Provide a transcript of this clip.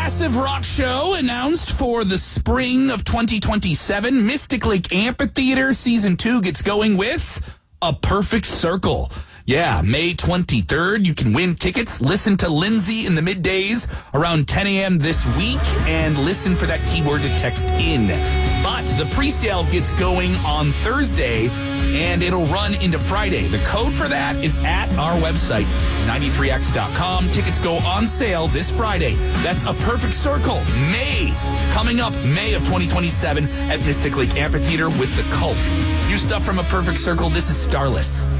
massive rock show announced for the spring of 2027. Mystic Lake Amphitheater Season 2 gets going with A Perfect Circle. Yeah, May 23rd. You can win tickets. Listen to Lindsay in the middays around 10 a.m. this week and listen for that keyword to text in. But the pre-sale gets going on Thursday and it'll run into Friday. The code for that is at our website, 93x.com. Tickets go on sale this Friday. That's A Perfect Circle. Coming up May of 2027 at Mystic Lake Amphitheater with The Cult. New stuff from A Perfect Circle. This is Starless.